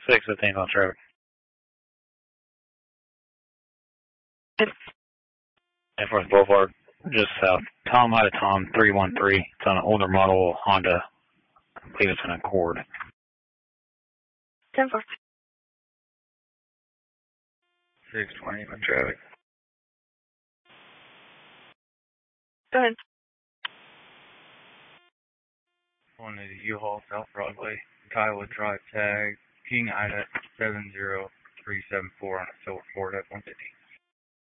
615 on traffic. Air Force Boulevard, just south. Tom out of Tom 313. It's on an older model Honda. I believe it's an Accord. 10-4. 620 on traffic. Go ahead. On the U-Haul South Broadway, Kiowa Drive tag, King Ida 70374 on a silver Ford F-150.